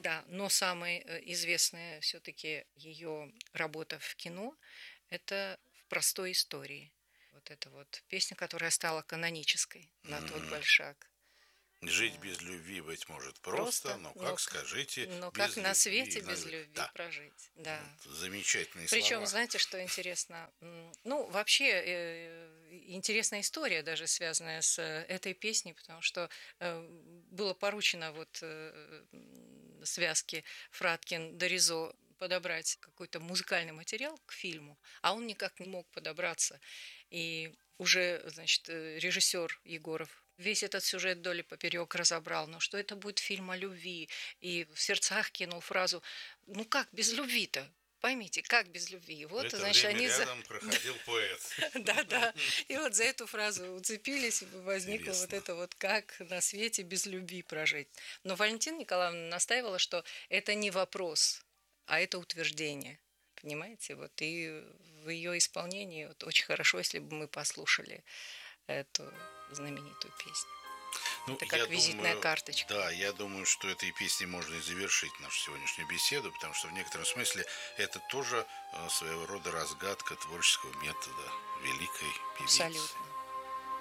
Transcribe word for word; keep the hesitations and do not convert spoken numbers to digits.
Да, но самая э, известная все-таки ее работа в кино — это «В простой истории». Вот эта вот песня, которая стала канонической на тот Мгм. большак. Жить Да. без любви, быть может, просто, Просто, но но, как, к- скажите, но как без на любви? свете на- без любви Да, прожить? Да. вот замечательные Причем, слова. знаете, что интересно? М, Ну, вообще, э, интересная история даже связанная с э, этой песней, потому что э, было поручено вот э, м, связке Фраткин-Доризо подобрать какой-то музыкальный материал к фильму, а он никак не мог подобраться. И уже, значит, э, режиссер Егоров весь этот сюжет вдоль и поперек разобрал, но что это будет фильм о любви, и в сердцах кинул фразу: «Ну как без любви-то? Поймите, как без любви?» И В вот, это значит, время они за... рядом проходил поэт. Да, да. И вот за эту фразу уцепились, и возникло вот Интересно. это вот «как на свете без любви прожить». Но Валентина Николаевна настаивала, что это не вопрос, а это утверждение. Понимаете? Вот и в ее исполнении вот очень хорошо, если бы мы послушали эту знаменитую песню. Ну, Это я как визитная думаю, карточка. да, я думаю, что этой песней можно и завершить нашу сегодняшнюю беседу, потому что в некотором смысле это тоже э, своего рода разгадка творческого метода великой певицы. Абсолютно.